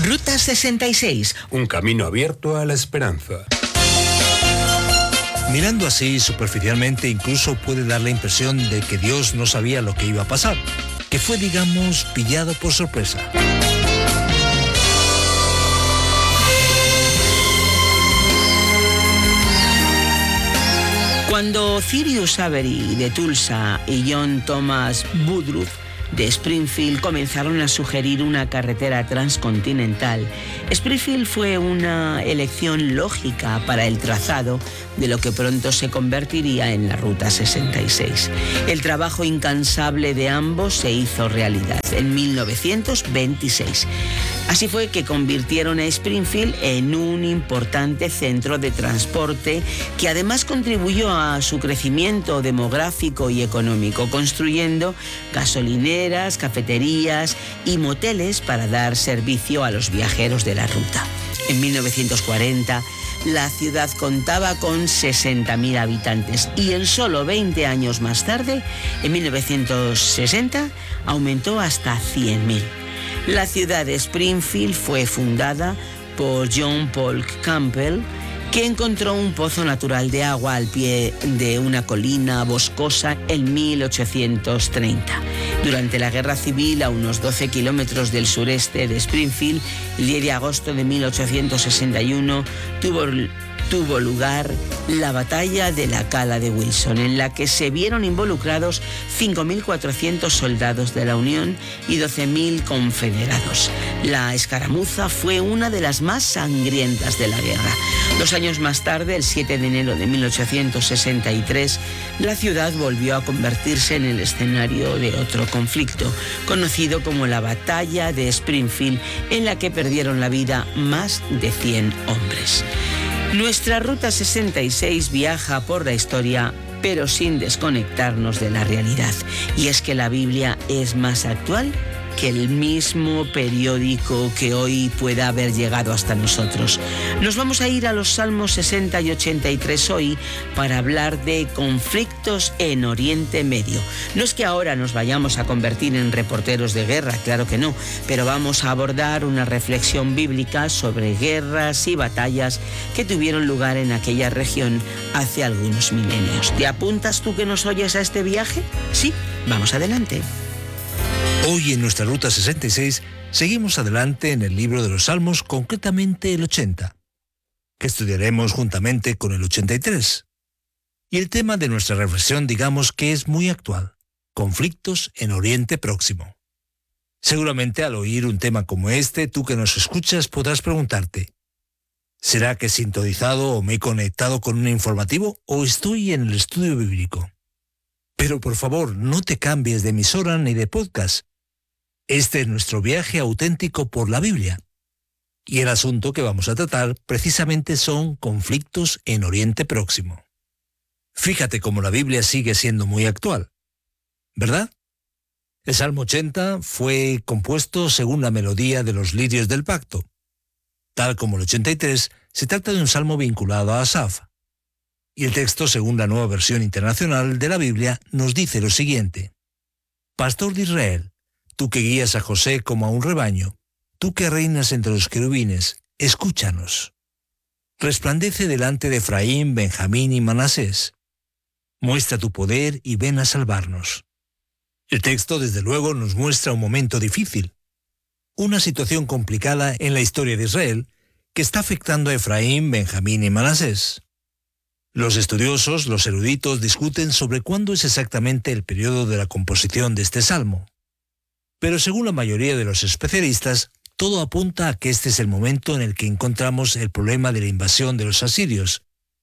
Ruta 66. Un camino abierto a la esperanza. Mirando así superficialmente, incluso puede dar la impresión de que Dios no sabía lo que iba a pasar, que fue, digamos, pillado por sorpresa. Cuando Cyrus Avery de Tulsa y John Thomas Woodruff de Springfield comenzaron a sugerir una carretera transcontinental, Springfield fue una elección lógica para el trazado de lo que pronto se convertiría en la Ruta 66. El trabajo incansable de ambos se hizo realidad en 1926. Así fue que convirtieron a Springfield en un importante centro de transporte que además contribuyó a su crecimiento demográfico y económico, construyendo gasolineras, cafeterías y moteles para dar servicio a los viajeros de la ruta. En 1940, la ciudad contaba con 60.000 habitantes y en solo 20 años más tarde, en 1960, aumentó hasta 100.000. La ciudad de Springfield fue fundada por John Paul Campbell, que encontró un pozo natural de agua al pie de una colina boscosa en 1830. Durante la Guerra Civil, a unos 12 kilómetros del sureste de Springfield, el 10 de agosto de 1861, tuvo lugar la batalla de la Cala de Wilson, en la que se vieron involucrados 5.400 soldados de la Unión y 12.000 confederados. La escaramuza fue una de las más sangrientas de la guerra. 2 años más tarde, el 7 de enero de 1863, la ciudad volvió a convertirse en el escenario de otro conflicto, conocido como la Batalla de Springfield, en la que perdieron la vida más de 100 hombres. Nuestra Ruta 66 viaja por la historia, pero sin desconectarnos de la realidad. Y es que la Biblia es más actual que el mismo periódico que hoy pueda haber llegado hasta nosotros. Nos vamos a ir a los Salmos 60 y 83 hoy para hablar de conflictos en Oriente Medio. No es que ahora nos vayamos a convertir en reporteros de guerra, claro que no, pero vamos a abordar una reflexión bíblica sobre guerras y batallas que tuvieron lugar en aquella región hace algunos milenios. ¿Te apuntas tú que nos oyes a este viaje? Sí, vamos adelante. Hoy en nuestra Ruta 66 seguimos adelante en el libro de los Salmos, concretamente el 80, que estudiaremos juntamente con el 83. Y el tema de nuestra reflexión, digamos que es muy actual: conflictos en Oriente Próximo. Seguramente al oír un tema como este, tú que nos escuchas podrás preguntarte: ¿será que he sintonizado o me he conectado con un informativo o estoy en el estudio bíblico? Pero por favor, no te cambies de emisora ni de podcast. Este es nuestro viaje auténtico por la Biblia. Y el asunto que vamos a tratar precisamente son conflictos en Oriente Próximo. Fíjate cómo la Biblia sigue siendo muy actual, ¿verdad? El Salmo 80 fue compuesto según la melodía de los lirios del pacto. Tal como el 83, se trata de un salmo vinculado a Asaf. Y el texto, según la Nueva Versión Internacional de la Biblia, nos dice lo siguiente: Pastor de Israel, tú que guías a José como a un rebaño, tú que reinas entre los querubines, escúchanos. Resplandece delante de Efraín, Benjamín y Manasés. Muestra tu poder y ven a salvarnos. El texto, desde luego, nos muestra un momento difícil, una situación complicada en la historia de Israel que está afectando a Efraín, Benjamín y Manasés. Los estudiosos, los eruditos, discuten sobre cuándo es exactamente el periodo de la composición de este salmo. Pero según la mayoría de los especialistas, todo apunta a que este es el momento en el que encontramos el problema de la invasión de los asirios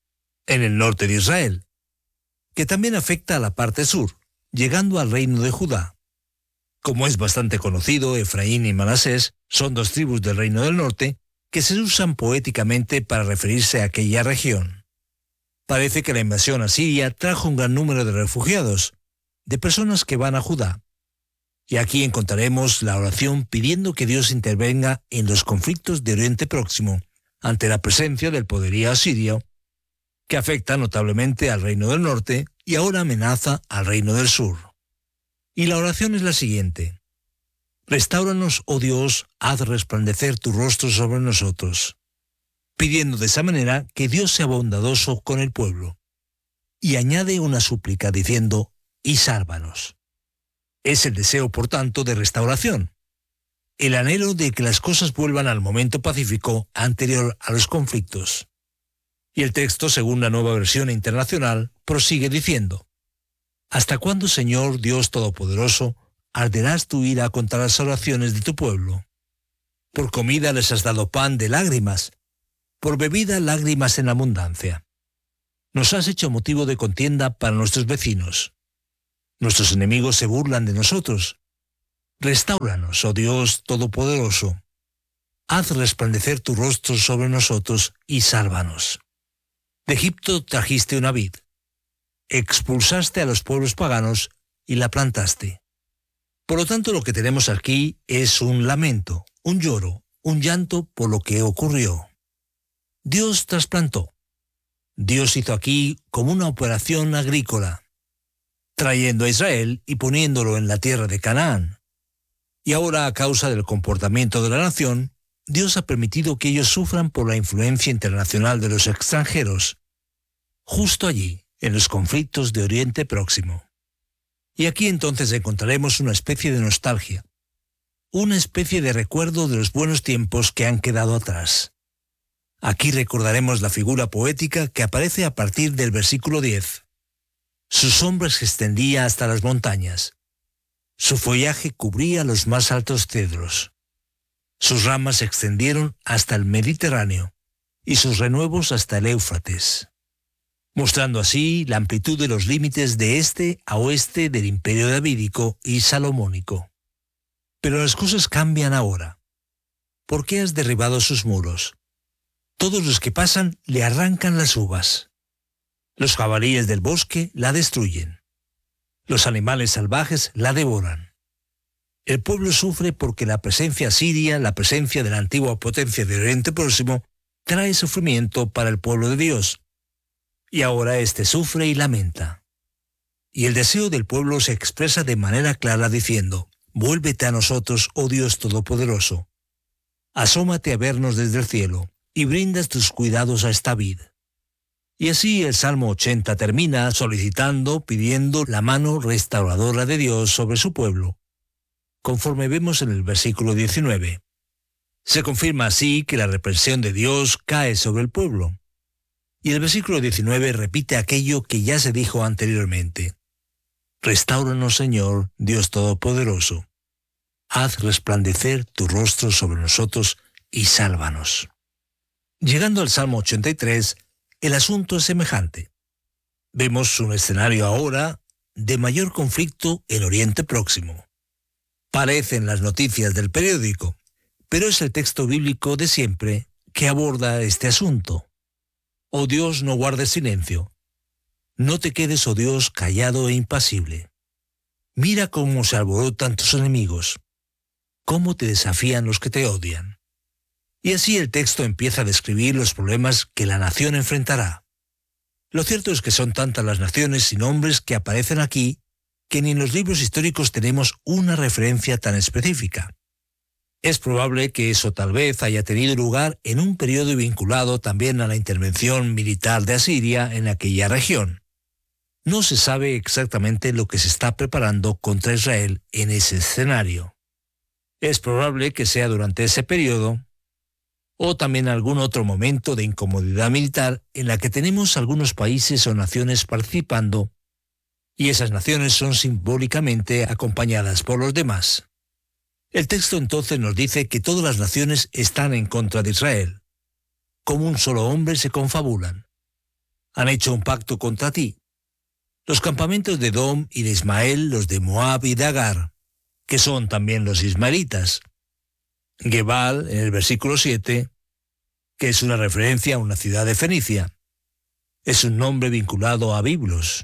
en el norte de Israel, que también afecta a la parte sur, llegando al reino de Judá. Como es bastante conocido, Efraín y Manasés son 2 tribus del reino del norte que se usan poéticamente para referirse a aquella región. Parece que la invasión asiria trajo un gran número de refugiados, de personas que van a Judá. Y aquí encontraremos la oración pidiendo que Dios intervenga en los conflictos de Oriente Próximo ante la presencia del poderío asirio, que afecta notablemente al reino del norte y ahora amenaza al reino del sur. Y la oración es la siguiente: Restáuranos, oh Dios, haz resplandecer tu rostro sobre nosotros, pidiendo de esa manera que Dios sea bondadoso con el pueblo. Y añade una súplica diciendo, y sálvanos. Es el deseo, por tanto, de restauración, el anhelo de que las cosas vuelvan al momento pacífico anterior a los conflictos. Y el texto, según la Nueva Versión Internacional, prosigue diciendo, ¿hasta cuándo, Señor Dios Todopoderoso, arderás tu ira contra las oraciones de tu pueblo? Por comida les has dado pan de lágrimas, por bebida lágrimas en abundancia. Nos has hecho motivo de contienda para nuestros vecinos. Nuestros enemigos se burlan de nosotros. Restáuranos, oh Dios Todopoderoso. Haz resplandecer tu rostro sobre nosotros y sálvanos. De Egipto trajiste una vid. Expulsaste a los pueblos paganos y la plantaste. Por lo tanto, lo que tenemos aquí es un lamento, un lloro, un llanto por lo que ocurrió. Dios trasplantó. Dios hizo aquí como una operación agrícola, trayendo a Israel y poniéndolo en la tierra de Canaán. Y ahora, a causa del comportamiento de la nación, Dios ha permitido que ellos sufran por la influencia internacional de los extranjeros, justo allí, en los conflictos de Oriente Próximo. Y aquí entonces encontraremos una especie de nostalgia, una especie de recuerdo de los buenos tiempos que han quedado atrás. Aquí recordaremos la figura poética que aparece a partir del versículo 10. Su sombra se extendía hasta las montañas. Su follaje cubría los más altos cedros. Sus ramas se extendieron hasta el Mediterráneo y sus renuevos hasta el Éufrates, mostrando así la amplitud de los límites de este a oeste del imperio davídico y salomónico. Pero las cosas cambian ahora. ¿Por qué has derribado sus muros? Todos los que pasan le arrancan las uvas. Los jabalíes del bosque la destruyen. Los animales salvajes la devoran. El pueblo sufre porque la presencia asiria, la presencia de la antigua potencia de Oriente Próximo, trae sufrimiento para el pueblo de Dios. Y ahora éste sufre y lamenta. Y el deseo del pueblo se expresa de manera clara diciendo, vuélvete a nosotros, oh Dios Todopoderoso. Asómate a vernos desde el cielo, y brindas tus cuidados a esta vid. Y así el Salmo 80 termina solicitando, pidiendo la mano restauradora de Dios sobre su pueblo, conforme vemos en el versículo 19. Se confirma así que la represión de Dios cae sobre el pueblo. Y el versículo 19 repite aquello que ya se dijo anteriormente. Restáuranos, Señor, Dios Todopoderoso. Haz resplandecer tu rostro sobre nosotros y sálvanos. Llegando al Salmo 83, el asunto es semejante. Vemos un escenario ahora de mayor conflicto en Oriente Próximo. Parecen las noticias del periódico, pero es el texto bíblico de siempre que aborda este asunto. Oh Dios, no guardes silencio. No te quedes, oh Dios, callado e impasible. Mira cómo se alborotan tus enemigos, cómo te desafían los que te odian. Y así el texto empieza a describir los problemas que la nación enfrentará. Lo cierto es que son tantas las naciones y nombres que aparecen aquí que ni en los libros históricos tenemos una referencia tan específica. Es probable que eso tal vez haya tenido lugar en un periodo vinculado también a la intervención militar de Asiria en aquella región. No se sabe exactamente lo que se está preparando contra Israel en ese escenario. Es probable que sea durante ese periodo o también algún otro momento de incomodidad militar en la que tenemos algunos países o naciones participando y esas naciones son simbólicamente acompañadas por los demás. El texto entonces nos dice que todas las naciones están en contra de Israel. Como un solo hombre se confabulan. Han hecho un pacto contra ti. Los campamentos de Edom y de Ismael, los de Moab y de Agar, que son también los ismaelitas. Gebal, en el versículo 7, que es una referencia a una ciudad de Fenicia. Es un nombre vinculado a Biblos.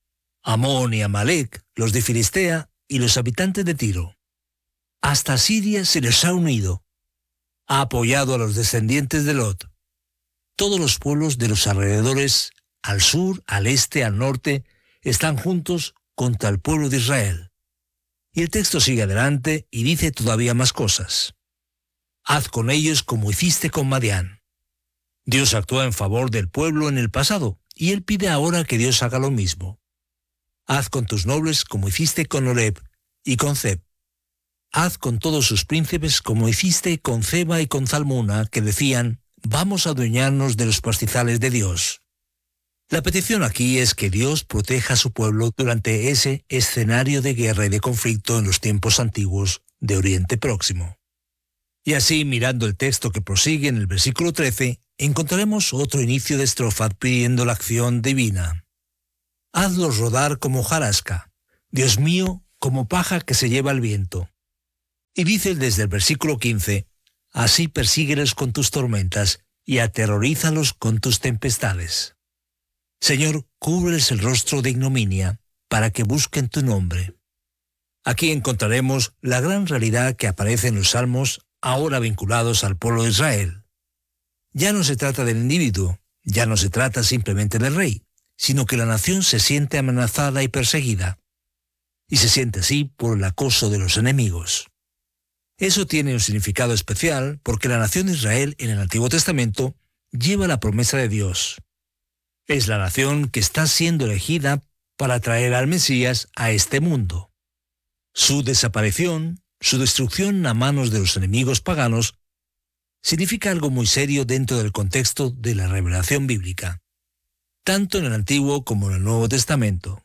Amón y Amalek, los de Filistea y los habitantes de Tiro. Hasta Siria se les ha unido. Ha apoyado a los descendientes de Lot. Todos los pueblos de los alrededores, al sur, al este, al norte, están juntos contra el pueblo de Israel. Y el texto sigue adelante y dice todavía más cosas. Haz con ellos como hiciste con Madián. Dios actúa en favor del pueblo en el pasado, y él pide ahora que Dios haga lo mismo. Haz con tus nobles como hiciste con Oreb y con Zeb. Haz con todos sus príncipes como hiciste con Zeba y con Zalmuna, que decían, vamos a adueñarnos de los pastizales de Dios. La petición aquí es que Dios proteja a su pueblo durante ese escenario de guerra y de conflicto en los tiempos antiguos de Oriente Próximo. Y así, mirando el texto que prosigue en el versículo 13, encontraremos otro inicio de estrofa pidiendo la acción divina. Hazlos rodar como hojarasca, Dios mío, como paja que se lleva el viento. Y dice desde el versículo 15, así persíguelos con tus tormentas y aterrorízalos con tus tempestades. Señor, cúbreles el rostro de ignominia, para que busquen tu nombre. Aquí encontraremos la gran realidad que aparece en los Salmos, ahora vinculados al pueblo de Israel. Ya no se trata del individuo, ya no se trata simplemente del rey, sino que la nación se siente amenazada y perseguida. Y se siente así por el acoso de los enemigos. Eso tiene un significado especial porque la nación de Israel en el Antiguo Testamento lleva la promesa de Dios. Es la nación que está siendo elegida para traer al Mesías a este mundo. Su desaparición, su destrucción a manos de los enemigos paganos, significa algo muy serio dentro del contexto de la revelación bíblica, tanto en el Antiguo como en el Nuevo Testamento.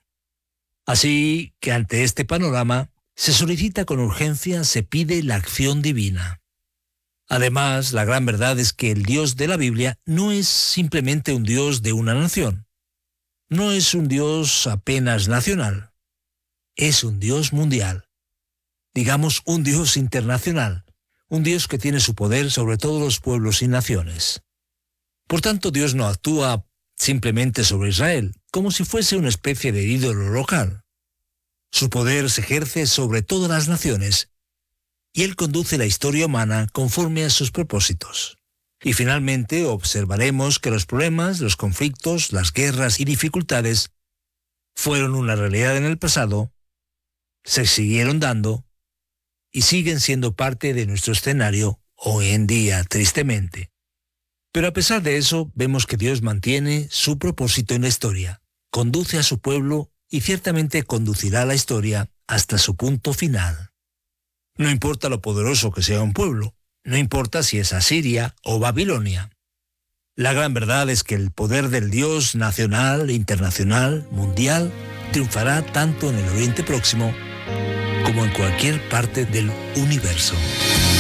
Así que ante este panorama, se solicita con urgencia, se pide la acción divina. Además, la gran verdad es que el Dios de la Biblia no es simplemente un Dios de una nación. No es un Dios apenas nacional. Es un Dios mundial. Digamos, un Dios internacional. Un Dios que tiene su poder sobre todos los pueblos y naciones. Por tanto, Dios no actúa simplemente sobre Israel, como si fuese una especie de ídolo local. Su poder se ejerce sobre todas las naciones, y Él conduce la historia humana conforme a sus propósitos. Y finalmente observaremos que los problemas, los conflictos, las guerras y dificultades fueron una realidad en el pasado, se siguieron dando y siguen siendo parte de nuestro escenario hoy en día, tristemente. Pero a pesar de eso, vemos que Dios mantiene su propósito en la historia, conduce a su pueblo y ciertamente conducirá la historia hasta su punto final. No importa lo poderoso que sea un pueblo, no importa si es Asiria o Babilonia. La gran verdad es que el poder del Dios nacional, internacional, mundial, triunfará tanto en el Oriente Próximo como en cualquier parte del universo.